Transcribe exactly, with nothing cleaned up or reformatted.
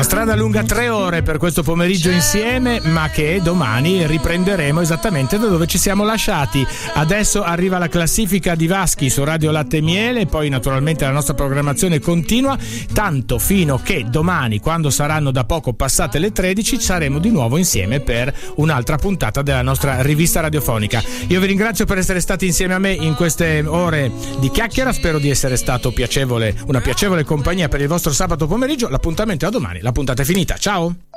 strada lunga tre ore per questo pomeriggio insieme, ma che domani riprenderemo esattamente da dove ci siamo lasciati. Adesso arriva la classifica di Vaschi su Radio Latte e Miele, poi naturalmente la nostra programmazione continua, tanto fino che domani, quando saranno da poco passate le tredici, saremo di nuovo insieme per un'altra puntata della nostra rivista radiofonica. Io vi ringrazio per essere stati insieme a me in queste ore di chiacchiera, spero di essere stato piacevole, una piacevole compagnia per il vostro sabato pomeriggio. L'appuntamento è a domani, la puntata è finita, ciao!